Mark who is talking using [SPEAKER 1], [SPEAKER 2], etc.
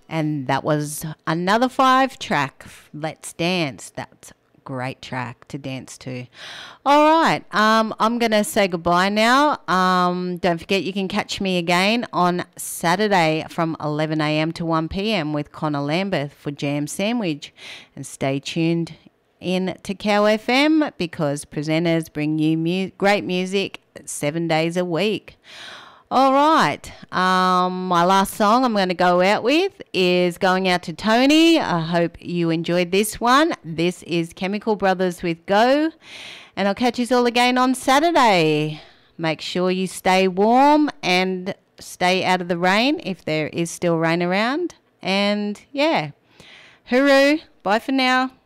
[SPEAKER 1] And that was another 5-track, Let's Dance. That's a great track to dance to. All right, I'm going to say goodbye now. Don't forget you can catch me again on Saturday from 11 a.m. to 1 p.m. with Connor Lambeth for Jam Sandwich. And stay tuned in to Cow FM because presenters bring you great music 7 days a week. All right, my last song I'm going to go out with is going out to Tony. I hope you enjoyed this one. This is Chemical Brothers with Go, and I'll catch you all again on Saturday. Make sure you stay warm and stay out of the rain if there is still rain around. And yeah, hooroo, bye for now.